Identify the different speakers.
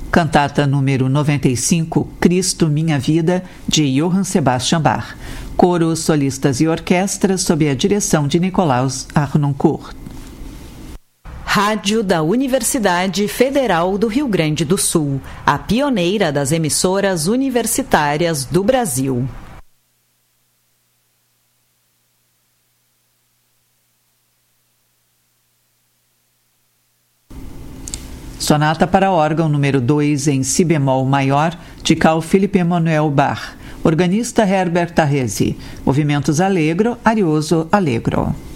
Speaker 1: Cantata número 95, Cristo Minha Vida, de Johann Sebastian Bach. Coros, solistas e orquestras sob a direção de Nicolaus Harnoncourt.
Speaker 2: Rádio da Universidade Federal do Rio Grande do Sul, a pioneira das emissoras universitárias do Brasil.
Speaker 1: Sonata para órgão número 2 em si bemol maior, de Carl Philipp Emanuel Bach. Organista Herbert Tarresi. Movimentos allegro, arioso, allegro.